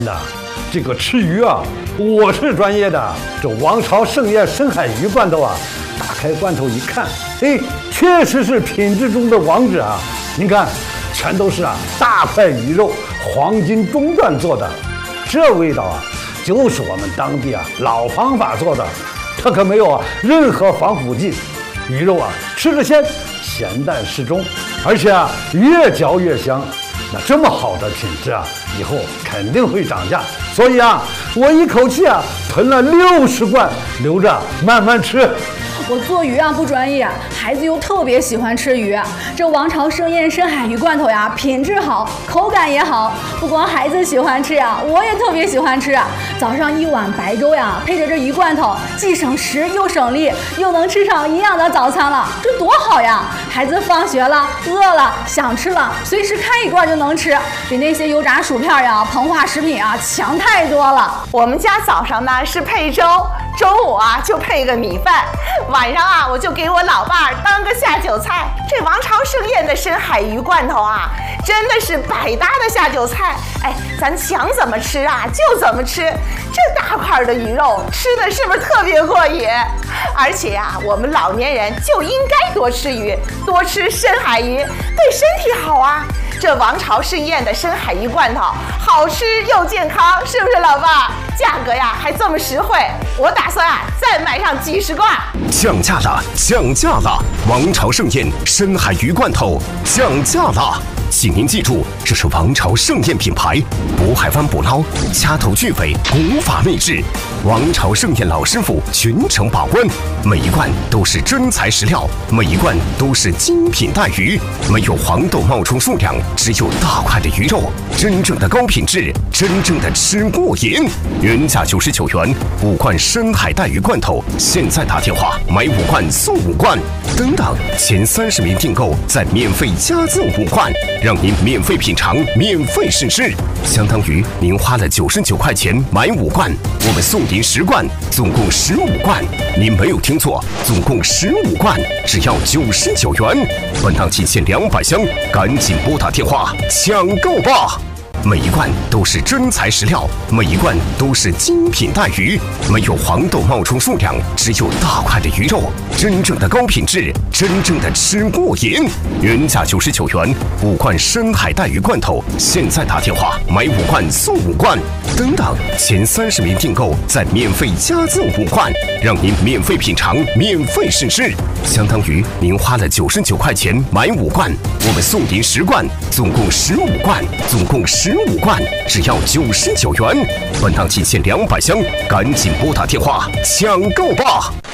那这个吃鱼啊，我是专业的。这王朝盛宴深海鱼罐头啊，打开罐头一看，哎，确实是品质中的王者啊！您看，全都是大块鱼肉，黄金中段做的，这味道啊，就是我们当地老方法做的，它可没有任何防腐剂。鱼肉吃着鲜，咸淡适中，而且越嚼越香。那这么好的品质以后肯定会涨价，所以我一口气囤了60罐，留着慢慢吃。 我做鱼不专业，孩子又特别喜欢吃鱼。这王朝盛宴深海鱼罐头品质好，口感也好，不光孩子喜欢吃我也特别喜欢吃。早上1碗白粥配着这鱼罐头，既省时又省力，又能吃上营养的早餐了，这多好呀！孩子放学了，饿了，想吃了，随时开一罐就能吃，比那些油炸薯片膨化食品强太多了。 我们家早上呢是配粥，中午就配个米饭，晚上我就给我老伴儿当个下酒菜。这王朝盛宴的深海鱼罐头真的是百搭的下酒菜。哎，咱想怎么吃就怎么吃。这大块的鱼肉吃的是不是特别过瘾？而且我们老年人就应该多吃鱼，多吃深海鱼，对身体好这王朝盛宴的深海鱼罐头好吃又健康，是不是老伴儿？价格还这么实惠，我打算再买上几10罐。 降价了，降价了！王朝盛宴深海鱼罐头降价了，请您记住，这是王朝盛宴品牌，渤海湾捕捞，掐头去尾，古法秘制。王朝盛宴老师傅全程把关，每一罐都是真材实料，每一罐都是精品带鱼，没有黄豆冒充数量，只有大块的鱼肉，真正的高品质，真正的吃过瘾。原价99元，5罐深海带鱼罐头，现在打电话买5罐送5罐，等等，前30名订购再免费加赠5罐，让您免费品尝，免费试吃，相当于您花了99块钱买5罐，我们送您10罐，总共15罐。您没有听错，总共15罐，只要99元。本档仅限200箱，赶紧拨打电话抢购吧！每一罐都是真材实料，每一罐都是精品带鱼，没有黄豆冒充数量，只有大块的鱼肉，真正的高品质，真正的吃过瘾。原价99元，5罐深海带鱼罐头，现在打电话买5罐送5罐，等等，前30名订购再免费加赠5罐，让您免费品尝，免费试吃，相当于您花了99块钱买5罐，我们送您10罐，总共15罐，总共15罐，只要99元。本档仅限200箱，赶紧拨打电话抢购吧！